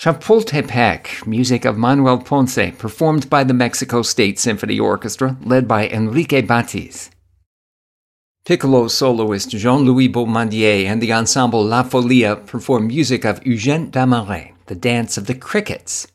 Chapultepec, music of Manuel Ponce, performed by the Mexico State Symphony Orchestra, led by Enrique Batiz. Piccolo soloist Jean-Louis Beaumandier and the ensemble La Folia perform music of Eugène Damaret, The Dance of the Crickets.